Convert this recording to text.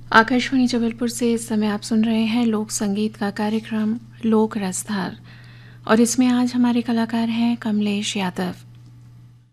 आकाशवाणी जबलपुर से इस समय आप सुन रहे हैं लोक संगीत का कार्यक्रम लोक रसधार और इसमें आज हमारे कलाकार हैं कमलेश यादव।